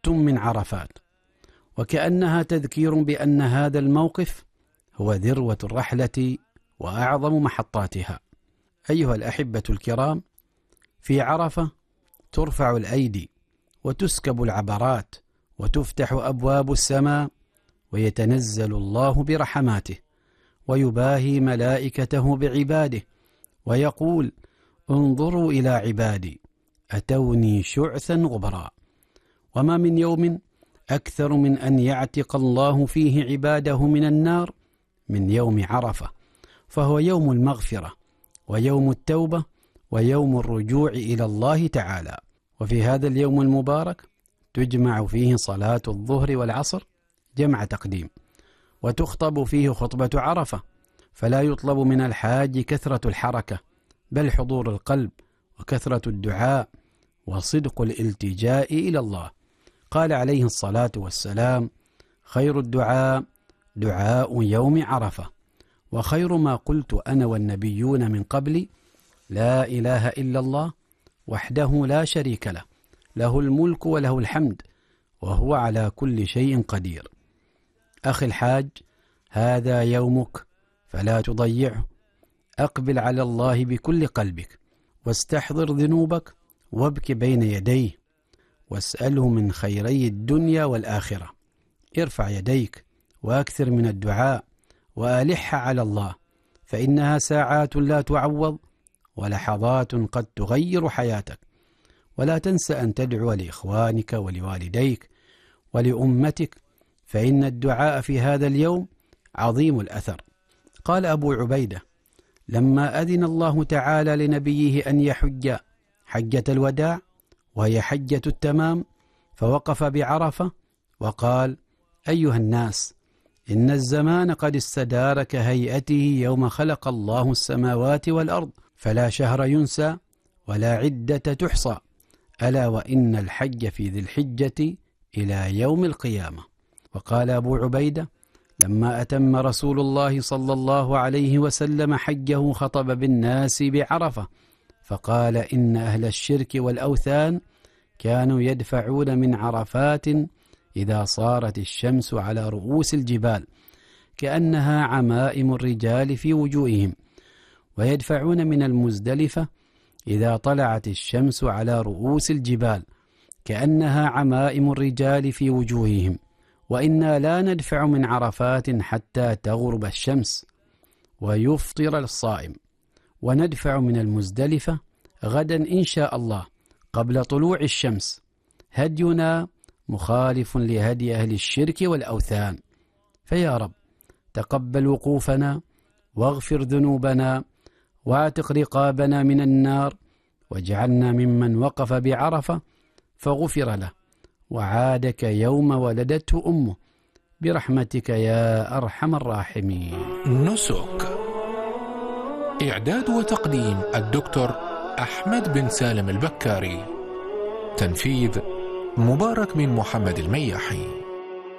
أفضتم من عرفات، وكأنها تذكير بأن هذا الموقف هو ذروة الرحلة وأعظم محطاتها. أيها الأحبة الكرام، في عرفة ترفع الأيدي وتسكب العبرات وتفتح أبواب السماء، ويتنزل الله برحماته ويباهي ملائكته بعباده ويقول: انظروا إلى عبادي أتوني شعثا غبرا. وما من يوم أكثر من أن يعتق الله فيه عباده من النار من يوم عرفة، فهو يوم المغفرة ويوم التوبة ويوم الرجوع إلى الله تعالى. وفي هذا اليوم المبارك تجمع فيه صلاة الظهر والعصر جمع تقديم، وتخطب فيه خطبة عرفة، فلا يطلب من الحاج كثرة الحركة بل حضور القلب وكثرة الدعاء وصدق الالتجاء إلى الله. قال عليه الصلاة والسلام: خير الدعاء دعاء يوم عرفة، وخير ما قلت أنا والنبيون من قبلي لا إله إلا الله وحده لا شريك له، له الملك وله الحمد وهو على كل شيء قدير. أخي الحاج، هذا يومك فلا تضيعه. أقبل على الله بكل قلبك واستحضر ذنوبك وابك بين يديه واسأله من خيري الدنيا والآخرة. ارفع يديك وأكثر من الدعاء وألح على الله، فإنها ساعات لا تعوض ولحظات قد تغير حياتك. ولا تنس أن تدعو لإخوانك ولوالديك ولأمتك، فإن الدعاء في هذا اليوم عظيم الأثر. قال أبو عبيدة: لما أذن الله تعالى لنبيه أن يحج حجة الوداع وهي حجة التمام، فوقف بعرفة وقال: أيها الناس، إن الزمان قد استدار كهيئته يوم خلق الله السماوات والأرض، فلا شهر ينسى ولا عدة تحصى، ألا وإن الحج في ذي الحجة إلى يوم القيامة. وقال أبو عبيدة: لما أتم رسول الله صلى الله عليه وسلم حجه خطب بالناس بعرفة، فقال: إن أهل الشرك والأوثان كانوا يدفعون من عرفات إذا صارت الشمس على رؤوس الجبال كأنها عمائم الرجال في وجوههم، ويدفعون من المزدلفة إذا طلعت الشمس على رؤوس الجبال كأنها عمائم الرجال في وجوههم، وإنا لا ندفع من عرفات حتى تغرب الشمس ويفطر الصائم، وندفع من المزدلفة غدا إن شاء الله قبل طلوع الشمس. هدينا مخالف لهدي أهل الشرك والأوثان. فيا رب تقبل وقوفنا واغفر ذنوبنا واعتق رقابنا من النار، واجعلنا ممن وقف بعرفة فغفر له وعاد كيوم ولدته أمه، برحمتك يا أرحم الراحمين. نسك. إعداد وتقديم الدكتور أحمد بن سالم البكاري. تنفيذ مبارك بن محمد المياحي.